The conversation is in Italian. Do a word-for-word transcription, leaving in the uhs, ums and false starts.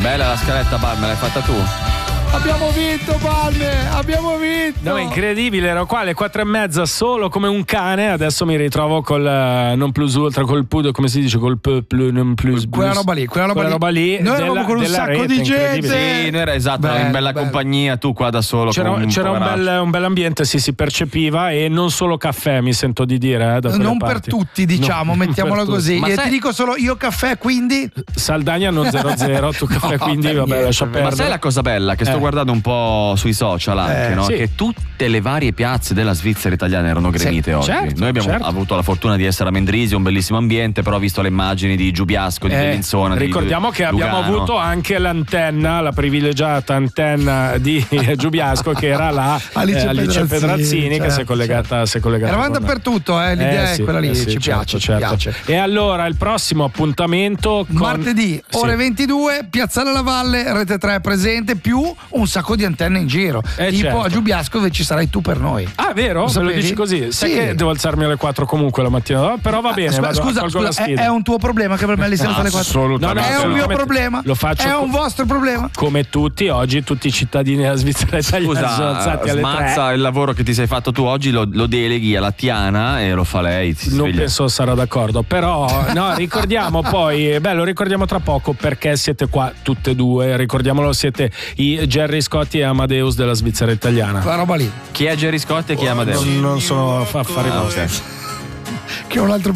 Bella la scaletta, Palme, l'hai fatta tu? Abbiamo vinto, Palme! Abbiamo vinto! No, incredibile, ero qua alle quattro e mezza solo come un cane, adesso mi ritrovo col uh, non plus ultra, col pudo, come si dice, col p, plus, non plus quella roba lì, quella roba, quella roba lì. Noi eravamo con un sacco di gente. Sì, noi era esatto, bello, in bella bello. compagnia, tu qua da solo. C'era, un, c'era un, bel, un bel ambiente, sì, si percepiva, e non solo caffè, mi sento di dire. Eh, da non parti. per tutti, diciamo, no, mettiamola così. Ma E sai... ti dico solo io caffè, quindi Saldagna non zero zero, tu caffè, no, quindi vabbè, niente. lascia perdere. Ma sai la cosa bella? Che sto Eh. guardando un po' sui social anche, Eh, no? sì. Che tutte le varie piazze della Svizzera italiana erano gremite Sì, oggi. certo, Noi abbiamo certo. avuto la fortuna di essere a Mendrisio, un bellissimo ambiente, però ho visto le immagini di Giubiasco, di Eh, Bellinzona. ricordiamo di che abbiamo Lugano. avuto anche l'antenna, la privilegiata antenna di Giubiasco, che era là Alice eh, Alice Pedrazzini, Pedrazzini, che certo, si è collegata, si è collegata eravamo con noi. dappertutto, eh, l'idea Eh, è sì, quella lì, eh, sì, ci certo, piace, certo. ci piace. E allora il prossimo appuntamento con... Martedì, ore Sì. ventidue, Piazzale La Valle, Rete tre è presente, più un sacco di antenne in giro. Eh, tipo certo. a Giubiasco dove ci sarai tu per noi. Ah, vero? Lo Me lo sapevi? dici così? Sai Sì. che devo alzarmi alle quattro comunque la mattina, però va bene, Scusa, vado, scusa, accolgo la scusa, è, sfida. è un tuo problema che per me lì si alza alle quattro? Assolutamente. È un mio assolutamente. problema? Lo faccio È co- un vostro problema? come tutti, oggi tutti i cittadini della Svizzera italiana sono alzati Scusa, alle smazza tre. il lavoro che ti sei fatto tu oggi, lo, lo deleghi alla Tiana e lo fa lei. Si Non sveglia. penso sarà d'accordo, però no, ricordiamo poi, beh, lo ricordiamo tra poco perché siete qua tutte e due, ricordiamolo, siete i Gerry Scotti e Amadeus della Svizzera italiana. Quella roba lì. Chi è Gerry Scotti e chi è Amadeus? Non, non sono affari Ah, nostri. ok. Che è un altro